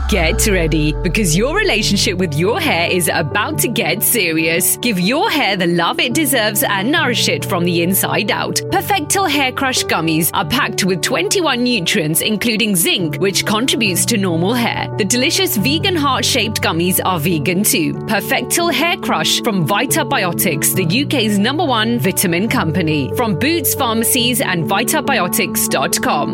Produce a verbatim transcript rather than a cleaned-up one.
Get ready, because your relationship with your hair is about to get serious. Give your hair the love it deserves and nourish it from the inside out. Perfectil Hair Crush Gummies are packed with twenty-one nutrients, including zinc, which contributes to normal hair. The delicious vegan heart-shaped gummies are vegan too. Perfectil Hair Crush from Vitabiotics, the U K's number one vitamin company. From Boots Pharmacies and vitabiotics dot com.